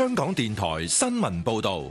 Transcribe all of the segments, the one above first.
香港電台新聞報道。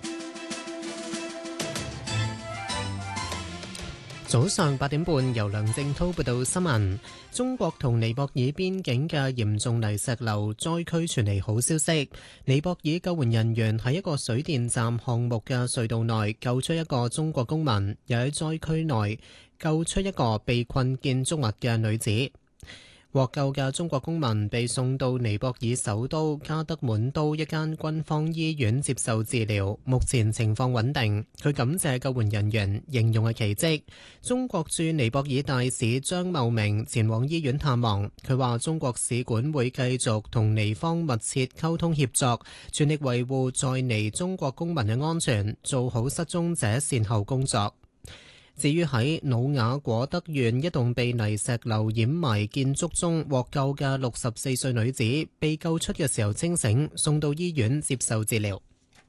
早上8點半，由梁正滔報道新聞。中國同尼泊爾邊境嘅嚴重泥石流災區傳嚟好消息。尼泊爾救援人員喺一個水電站項目嘅隧道內救出一個中國公民，又喺災區內救出一個被困建築物嘅女子。獲救嘅中國公民被送到尼泊爾首都加德滿都一間軍方醫院接受治療，目前情況穩定。佢感謝救援人員，形容係奇蹟。中國駐尼泊爾大使張茂明前往醫院探望，佢話中國使館會繼續同尼方密切溝通協作，全力維護在尼中國公民嘅安全，做好失蹤者善後工作。至於喺努瓦果德縣一棟被泥石流掩埋建築中獲救嘅64歲女子，被救出嘅時候清醒，送到醫院接受治療。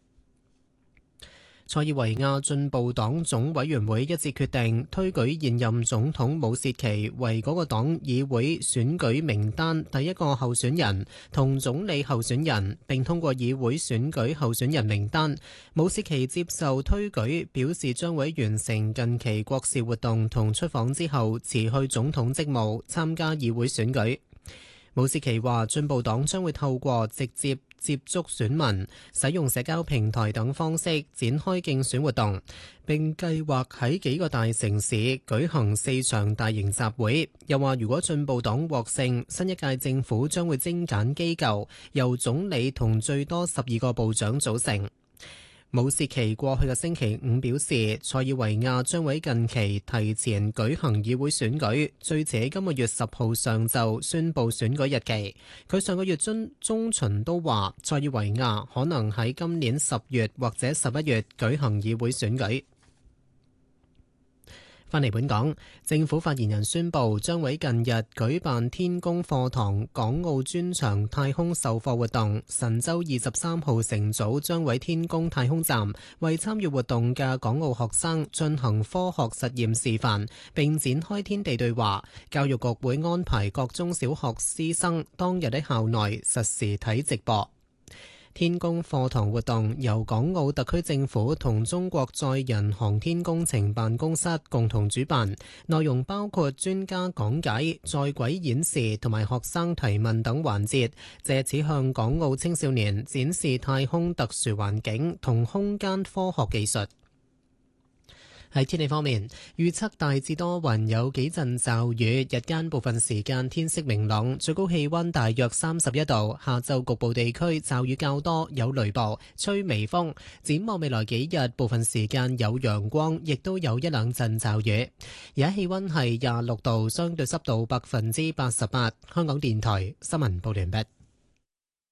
塞爾維亞進步黨總委員會一致決定推舉現任總統武契奇為嗰個黨議會選舉名單第一個候選人同總理候選人，並通過議會選舉候選人名單。武契奇接受推舉，表示將會完成近期國事活動同出訪之後辭去總統職務，參加議會選舉。武契奇話進步黨將會透過直接接觸選民、使用社交平台等方式展開競選活動，並計劃喺幾個大城市舉行4場大型集會。又話如果進步黨獲勝，新一屆政府將會精簡機構，由總理同最多12個部長組成。武契奇過去嘅星期五表示，塞爾維亞將會近期提前舉行議會選舉，最遲喺今個月10號上晝宣布選舉日期。佢上個月中旬都話，塞爾維亞可能喺今年10月或者11月舉行議會選舉。返嚟本港，政府發言人宣布將會近日舉辦天宮課堂港澳專場太空授課活動，神舟23號乘組將會天宮太空站為參與活動嘅港澳學生進行科學實驗示範，並展開天地對話。教育局會安排各中小學師生當日喺校內實時睇直播。天宮課堂活動由港澳特區政府同中國載人航天工程辦公室共同主辦，內容包括專家講解、在軌演示同埋學生提問等環節，藉此向港澳青少年展示太空特殊環境同空間科學技術。喺天氣方面，預測大致多雲，有幾陣驟雨，日間部分時間天色明朗，最高氣溫大約31度。下晝局部地區驟雨較多，有雷暴，吹微風。展望未來幾日，部分時間有陽光，亦都有一兩陣驟雨。而家氣溫係26度，相對濕度88%。香港電台新聞報道完畢。